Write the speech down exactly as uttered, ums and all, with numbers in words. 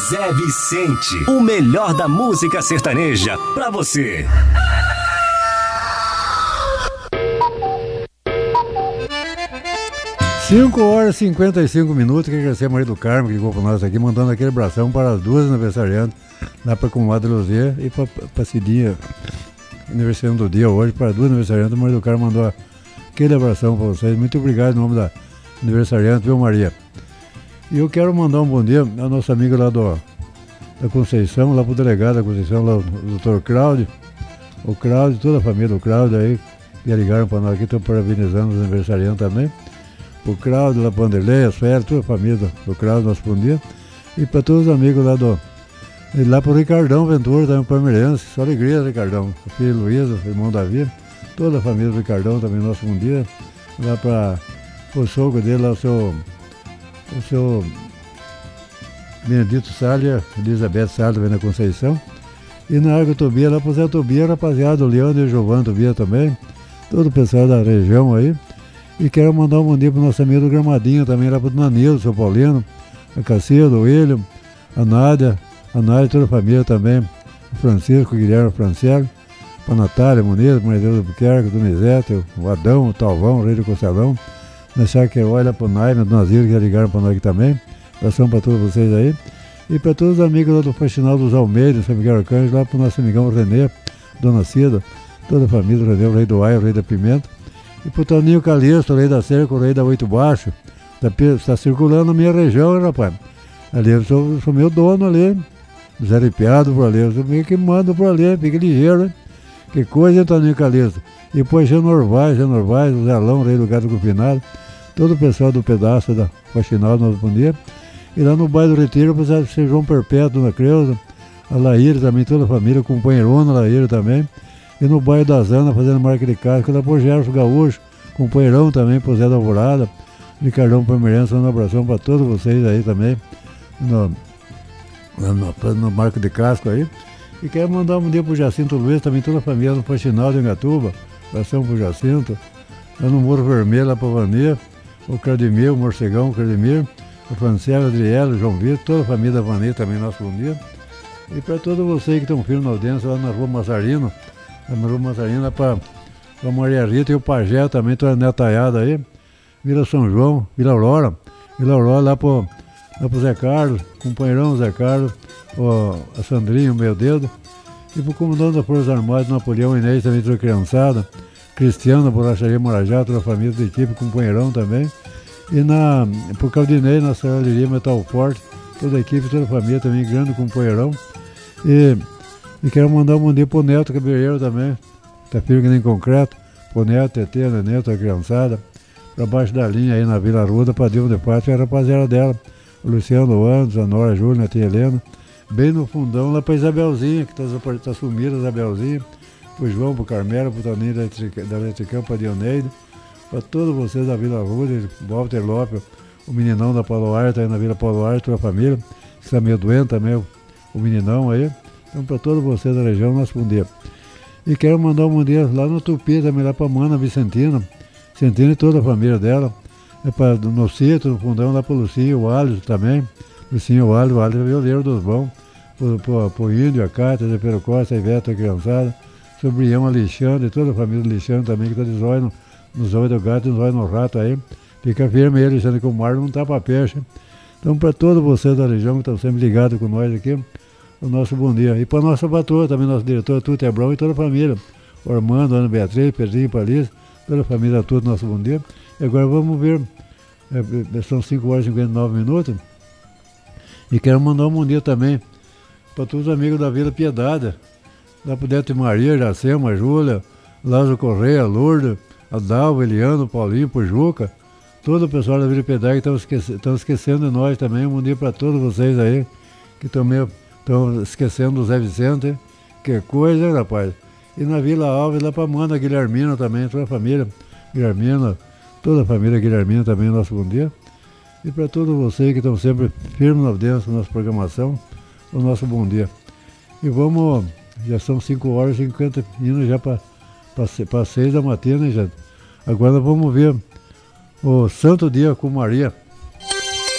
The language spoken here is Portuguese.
Zé Vicente, o melhor da música sertaneja pra você. cinco horas e cinquenta e cinco minutos. Quer agradecer a Maria do Carmo que ligou para nós aqui, mandando aquele abração para as duas aniversariantes, lá para a comadre Luzia e para a Cidinha, aniversariante do dia hoje, para as duas aniversariantes. A Maria do Carmo mandou aquele abração para vocês. Muito obrigado em nome da aniversariante, viu, Maria? E eu quero mandar um bom dia ao nosso amigo lá do, da Conceição, lá para o delegado da Conceição, lá o doutor Cláudio, o Cláudio, toda a família do Cláudio aí, que ligaram para nós aqui, estão parabenizando os aniversariantes também. O Cláudio, lá para o Vanderlei, as férias, toda a família do, do Cláudio, nosso bom dia. E para todos os amigos lá do. E lá para o Ricardão Ventura, também palmeirense, só alegria, Ricardão. O filho Luiz, o irmão Davi, toda a família do Ricardão, também nosso bom dia. Lá para o sogro dele, lá o seu. O seu Benedito Salles, Elizabeth Salles, também na Conceição. E na Água Tobia, lá para o Zé Tobia, rapaziada, o Leandro e o Giovanni Tobia também. Todo o pessoal da região aí. E quero mandar um bom dia para o nosso amigo do Gramadinho também, lá para o Danilo, o seu Paulino, a Cacilda, o William, a Nádia, a Nádia, toda a família também, o Francisco, o Guilherme, o Franciele, para a Natália, Muniz, Maria Deus do Buquerque, o Donizete, o Adão, o Talvão, o Rei do Costelão, na Cháquerói, lá para o Naime, o Nazir, que já ligaram para nós aqui também. Abração para todos vocês aí. E para todos os amigos lá do Faxinal dos Almeidas, São Miguel Arcanjo, lá para o nosso amigão Renê, Dona Cida, toda a família do Renê, o Rei do Ai, o Rei da Pimenta. E para o Toninho Calixto, o Rei da Cerca, o Rei da Oito Baixo, está tá circulando na minha região, rapaz. Ali eu sou, sou meu dono ali, Zé Ripiado por ali, eu sou meio que mando por ali, fica ligeiro, hein? Que coisa, hein, Toninho Calixto? E depois Jean Norvaz, Jean Norvaz, o Zé Alão, o Rei do Gato Confinado, todo o pessoal do pedaço da Faxinal, nosso bom dia. E lá no bairro do Retiro, o pessoal de João Perpétuo, na Creuza, a Laíra também, toda a família, companheirona, a Laíra também. E no bairro da Zana, fazendo marca de casca, lá por Gerson Gaúcho, companheirão também, pro Zé da Alvorada, Ricardão Palmeirense, um abração para todos vocês aí também, no, no, no marco de casco aí. E quero mandar um dia pro Jacinto Luiz, também toda a família no Faxinal de Engatuba, abração pro Jacinto, lá no Muro Vermelho, lá pro Vania, o Cardemir, o Morcegão, o Cardemir, o Franciele, o Adriel, o João Vitor, toda a família da Vania também, nosso bom dia. E para todos vocês que estão firmes na audiência, lá na Rua Mazarino, na Rua Mazarino, lá para a Maria Rita e o Pajé também, toda a netaiada aí, Vila São João, Vila Aurora, Vila Aurora lá pro, lá pro Zé Carlos, companheirão Zé Carlos, o, a Sandrinha, o meu dedo, e pro comandante das Forças Armadas, Napoleão Inês, também toda a criançada, Cristiano, da Borracharia Marajá, toda a família da equipe, companheirão também, e na, pro Caldinei, na Serralheria Metal Forte, toda a equipe, toda a família também, grande companheirão, e, e quero mandar um bom dia pro Neto Cabeleireiro também, tá firme que nem concreto, pro Neto, Tetê, a Neto, a criançada, pra baixo da linha aí na Vila Arruda, pra Dilma de Pátio, a rapaziada dela, o Luciano Andes, a Nora Júlia, a tia Helena, bem no fundão, lá pra Isabelzinha, que tá, tá sumida, Isabelzinha, pro João, pro Carmelo, pro Toninho da, da Eletricão, pra Dioneide, pra todos vocês da Vila Arruda, Walter Lopes, o meninão da Paulo Ar, tá aí na Vila Paulo Ar, toda a família, que tá meio doente também, o, o meninão aí, então pra todos vocês da região, nosso bom dia. E quero mandar um bom dia lá no Tupi, também lá pra Mana Vicentina, Vicentina e toda a família dela, é pra, no sítio, no fundão, lá pro Lucinho, o Alisson também, Lucinho, o Alisson, o Alisson é violeiro dos bons, pro, pro, pro Índio, a Cátia, a Pedro Costa, a Ivete, a criançada, Sobrião, Alexandre, toda a família do Alexandre também, que tá de zóio no, no zóio do gato, no zóio no rato aí, fica firme aí, Alexandre, que o mar não tá pra peixe. Então, para todos vocês da região que estão sempre ligados com nós aqui, o nosso bom dia. E para a nossa patroa, também nosso diretor, Tuto Hebrão e toda a família. O Armando, Ana Beatriz, Pedrinho, Palis, toda a família, tudo nosso bom dia. E agora vamos ver, é, são cinco horas e cinquenta e nove minutos. E quero mandar um bom dia também para todos os amigos da Vila Piedade. Lá para o Deto Maria, Iracema, Júlia, Lázaro Correia, Lourdes, a Dalva, Eliano, Paulinho, Pujuca. Todo o pessoal da Vila Piedade que estão esquecendo, esquecendo de nós também. Um bom dia para todos vocês aí que estão meio... Estão esquecendo do Zé Vicente, que coisa, hein, rapaz? E na Vila Alves, lá pra Mana, Guilhermina também, toda a família, Guilhermina, toda a família Guilhermina também, nosso bom dia. E para todos vocês que estão sempre firmes na audiência da nossa programação, o nosso bom dia. E vamos, já são cinco horas e cinquenta minutos já para seis da matina, né, gente? Agora vamos ver o Santo Dia com Maria.